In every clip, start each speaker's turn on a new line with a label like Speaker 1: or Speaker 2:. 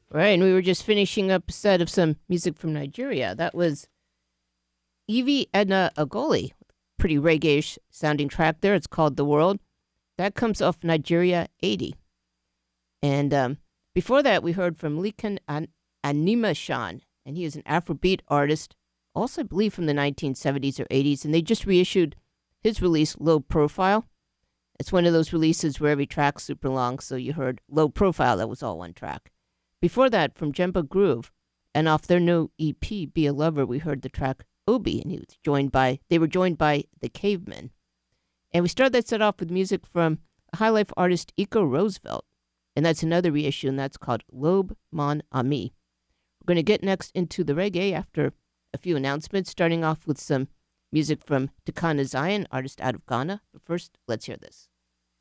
Speaker 1: Right, and we were just finishing up a set of some music from Nigeria. That was Evie Edna Agoli. Pretty reggae-ish sounding track there. It's called The World. That comes off Nigeria 80. And before that, we heard from Lekan Animashan, and he is an Afrobeat artist, also I believe from the 1970s or 80s, and they just reissued his release, Low Profile. It's one of those releases where every track's super long, so you heard Low Profile, that was all one track. Before that, from Jemba Groove, and off their new EP, Be a Lover, we heard the track Obi, and they were joined by The Cavemen. And we started that set off with music from a high life artist, Eco Roosevelt, and that's another reissue, and that's called Lobe Mon Ami. We're going to get next into the reggae after a few announcements, starting off with some music from Takana Zion, artist out of Ghana. But first, let's hear this.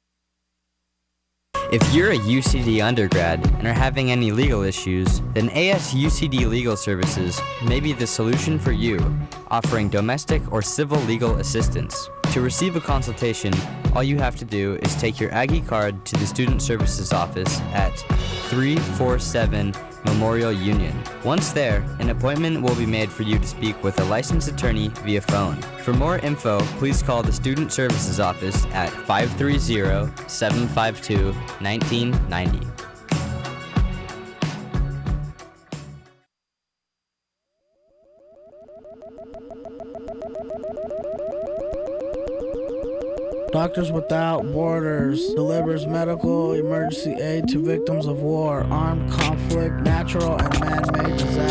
Speaker 2: If you're a UCD undergrad and are having any legal issues, then ASUCD Legal Services may be the solution for you, offering domestic or civil legal assistance. To receive a consultation, all you have to do is take your Aggie card to the Student Services Office at 347 Memorial Union. Once there, an appointment will be made for you to speak with a licensed attorney via phone. For more info, please call the Student Services Office at 530-752-1990.
Speaker 3: Doctors Without Borders delivers medical emergency aid to victims of war, armed conflict, natural and man-made disasters.